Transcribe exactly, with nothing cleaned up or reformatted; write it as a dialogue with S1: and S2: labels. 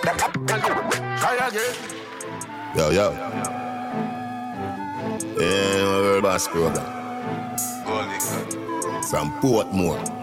S1: Try again.
S2: Yo, yo. Yeah, my world boss program. From Portmore.